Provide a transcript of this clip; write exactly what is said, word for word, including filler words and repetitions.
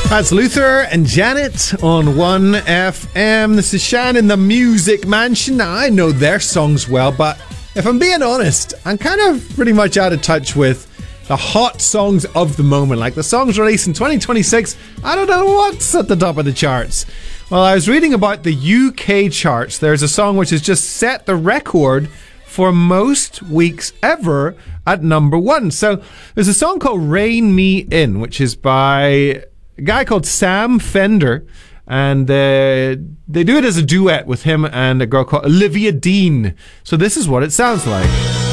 That's Luther and Janet on one F M. This is Shan in the Music Mansion. Now, I know their songs well, but if I'm being honest, I'm kind of pretty much out of touch with the hot songs of the moment. Like the songs released in twenty twenty-six, I don't know what's at the top of the charts. Well, I was reading about the U K charts. There's a song which has just set the record for most weeks ever at number one. So there's a song called Rein Me In, which is by a guy called Sam Fender, and uh, they do it as a duet with him and a girl called Olivia Dean. So this is what it sounds like.